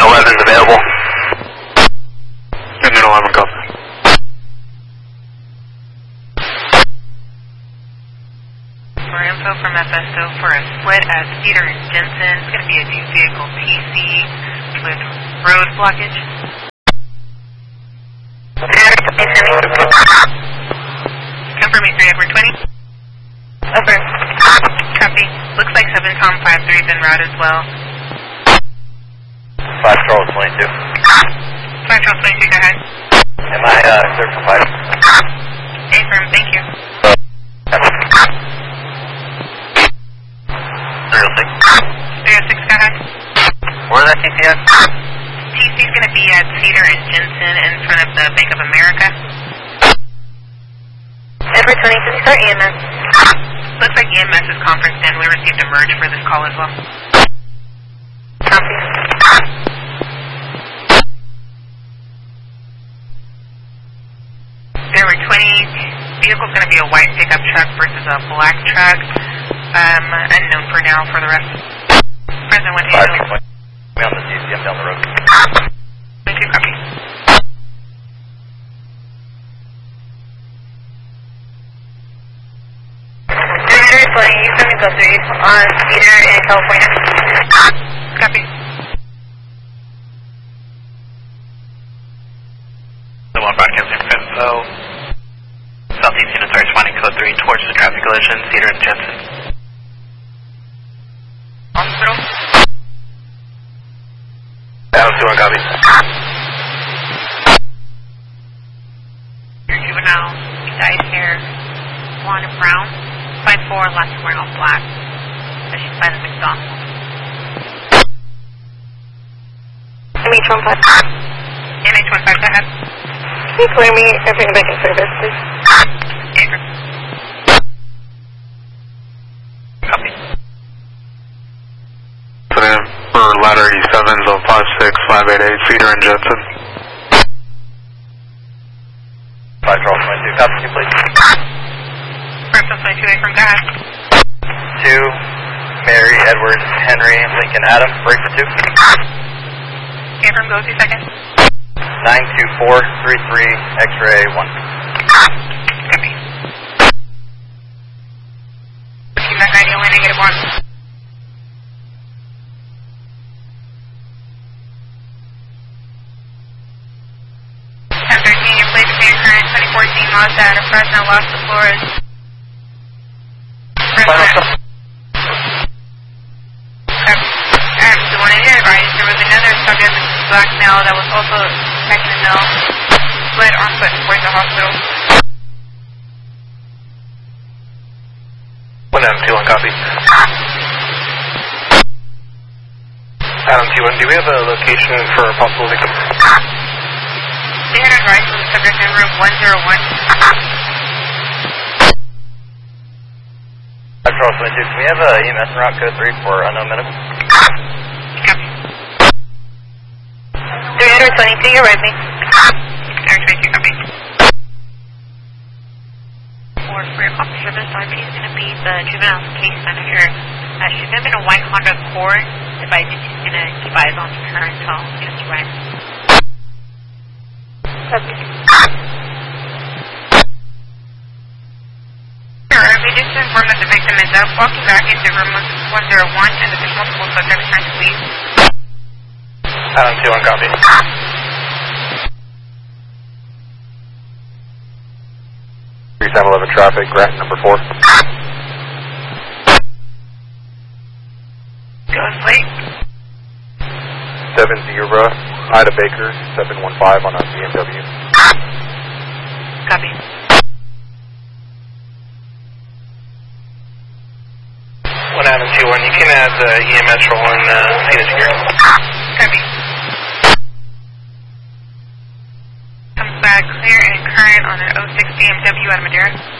11's available. And then 11 copy. For info from FSO for a split at Cedar and Jensen, it's going to be a new vehicle TC with road blockage. Confirming 3 Edward 20. Over. Copy. Looks like 7 Tom 53 is en route as well. 5 Charles 22. 5 Charles 22, go ahead. Am I clear for 5? Affirm, thank you. 306. 306, go ahead. Where's that TC at? TC is going to be at Cedar and Jensen in front of the Bank of America. Edward 22, start EMS. Looks like EMS is conferenced in. We received a merge for this call as well. Copy. Edward 20, vehicle's going to be a white pickup truck versus a black truck. Unknown for now for the rest. Present 1 8. Me on the GCM down the road. 22, copy. You're going to go through on Cedar in California. Copy. The one broadcasting for info. Southeast units are responding code 3 towards the traffic collision, Cedar and Jensen. Hospital. Adam 2 on copy. Your juvenile, dyed hair, blonde and brown. 5'4", last wearing all black. She's by the McDonald's. MH15. MH15, go ahead. Can you clear me everything back in service, please? Avery. Copy. Put in for ladder 87s on 56588 Cedar and Jensen. 5 Charles 22, copy you please. Preston 22, Akron, go ahead. 2, Mary, Edward, Henry, Lincoln, Adam, break for 2. Akron, go 2 seconds. 92433, X-ray 1. Copy. Feedback ID only -1. You're placed in current 2014 Mazda out of Fresno, Los Flores. The one in here, right? There was another subject, black male, that was also attacking the mill. Bled on foot towards the hospital. 1 Adam 2 on copy. Adam 2 do we have a location for a possible victim? They had advice from the subject in room 101. Charles 22, can we have a EMS route code 3 for unknown medical? Copy. 322, you're with me. 322, copy. For your copy service, RP is going to be the juvenile case manager. She's going to be in a white Honda Accord. If I think she's going to keep eyes on her until just right. Copy. We just informed that the victim is up, walking back into room 101, and that there's multiple subjects trying to leave. Adam 2 on copy. Please have 11 traffic, Grant number 4. Going late. 70, Ida Baker, 715 on a BMW. Copy. 1 Adam 2-1, you can add the EMS roll in Phoenix here. Copy. Comes back clear and current on an 06 BMW out of Madera.